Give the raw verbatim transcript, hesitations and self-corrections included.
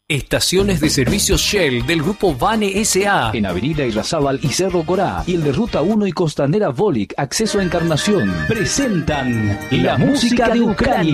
Estaciones de servicios Shell del grupo Vane S A en Avenida Irrazábal y Cerro Corá, y el de Ruta uno y Costanera Volic, acceso a Encarnación, presentan La Música de Ucrania.